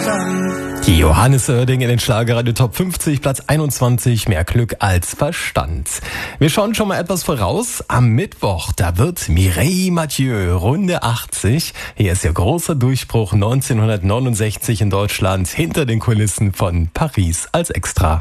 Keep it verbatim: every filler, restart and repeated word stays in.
Die Johannes Oerding in den Schlagerradio Top fünfzig, Platz einundzwanzig, mehr Glück als Verstand. Wir schauen schon mal etwas voraus. Am Mittwoch, da wird Mireille Mathieu, Runde achtzig. Hier ist ihr großer Durchbruch neunzehnhundertneunundsechzig in Deutschland hinter den Kulissen von Paris als Extra.